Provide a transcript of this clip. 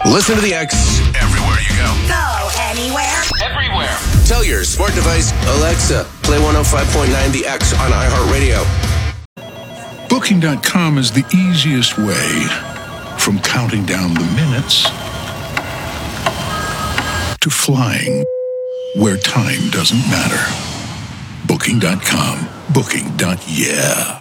Listen to the X everywhere you go. Go anywhere. Everywhere. Tell your smart device, Alexa, play 105.9 The X on iHeartRadio. Booking.com is the easiest way from counting down the minutes to flying where time doesn't matter. Booking.com. Booking.yeah.